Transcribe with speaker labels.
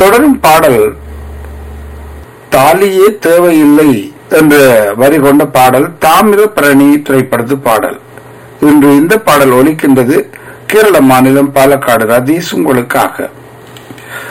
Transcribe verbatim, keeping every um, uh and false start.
Speaker 1: தொடரும் பாடல் தாலியே தேவையில்லை என்ற வரி கொண்ட பாடல் தாமிரபரணி திரைப்படத்து பாடல். இன்று இந்த பாடல் ஒலிக்கின்றது கேரள மாநிலம் பாலக்காடு ரதீஷ் உங்களுக்காக.